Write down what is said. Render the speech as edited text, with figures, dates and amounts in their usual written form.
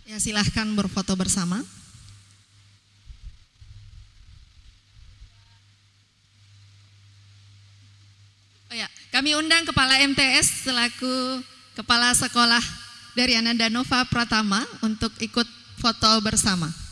Ya, silahkan berfoto bersama. Oh ya, kami undang Kepala MTS selaku Kepala Sekolah dari Ananda Nova Pratama untuk ikut foto bersama.